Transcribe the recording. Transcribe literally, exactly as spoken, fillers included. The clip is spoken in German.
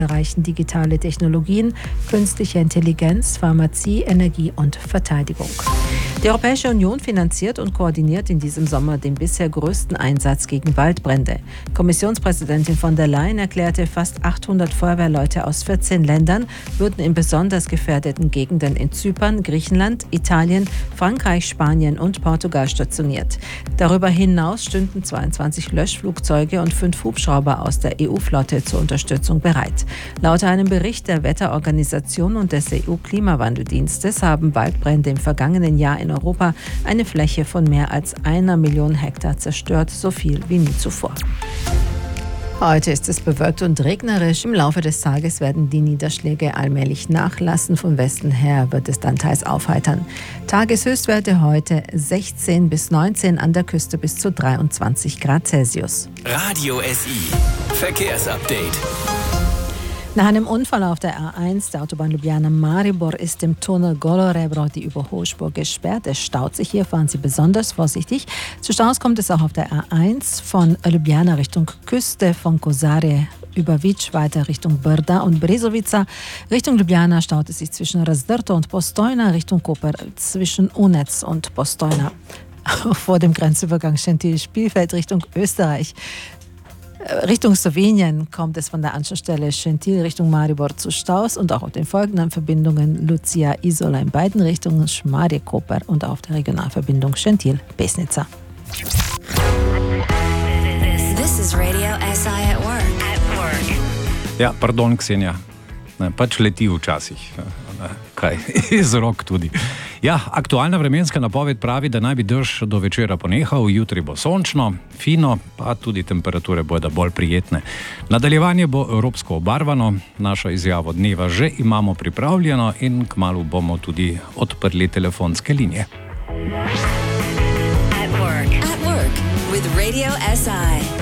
Bereichen digitale Technologien, künstliche Intelligenz, Pharmazie, Energie und Verteidigung. Die Europäische Union finanziert und koordiniert in diesem Sommer den bisher größten Einsatz gegen Waldbrände. Kommissionspräsidentin von der Leyen erklärte, fast achthundert Feuerwehrleute aus vierzehn Ländern würden in besonders gefährdeten Gegenden in Zypern, Griechenland, Italien, Frankreich, Spanien und Portugal stationiert. Darüber hinaus stünden zweiundzwanzig Löschflugzeuge und fünf Hubschrauber aus der E U-Flotte zur Unterstützung bereit. Laut einem Bericht der Wetterorganisation und des E U-Klimawandeldienstes haben Waldbrände im vergangenen Jahr in Europa eine Fläche von mehr als einer Million Hektar zerstört, so viel wie nie zuvor. Heute ist es bewölkt und regnerisch. Im Laufe des Tages werden die Niederschläge allmählich nachlassen. Von Westen her wird es dann teils aufheitern. Tageshöchstwerte heute sechzehn bis neunzehn, an der Küste bis zu dreiundzwanzig Grad Celsius. Radio S I Verkehrsupdate. Nach einem Unfall auf der A eins der Autobahn Ljubljana-Maribor ist im Tunnel Golorebro die Überholspur gesperrt. Es staut sich hier, fahren Sie besonders vorsichtig. Zu Staus kommt es auch auf der A eins von Ljubljana Richtung Küste, von Kozare über Vič weiter Richtung Brda und Brezovica. Richtung Ljubljana staut es sich zwischen Razdrto und Postojna, Richtung Koper zwischen Unec und Postojna. Vor dem Grenzübergang Schentil-Spielfeld Richtung Österreich. Richtung Slowenien kommt es von der Anschlussstelle Schentil Richtung Maribor zu Staus und auch auf den folgenden Verbindungen Lucia-Isola in beiden Richtungen, Schmarje-Koper und auf der Regionalverbindung Schentil-Pesnica. This is Radio S I at work. At work. Ja, pardon, Ksenja. Pač leti včasih. Kaj, iz rok tudi. Ja, aktualna vremenska napoved pravi, da naj bi dež do večera ponehal, jutri bo sončno, fino, pa tudi temperature bodo bolj prijetne. Nadaljevanje bo evropsko obarvano, našo izjavo dneva že imamo pripravljeno in kmalu bomo tudi odprli telefonske linije. At work. At work with Radio S I.